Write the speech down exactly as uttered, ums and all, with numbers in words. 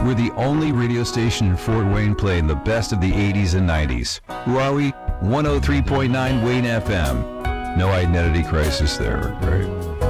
We're the only radio station in Fort Wayne playing the best of the eighties and nineties. Who are we? one oh three point nine Wayne F M. No identity crisis there, right?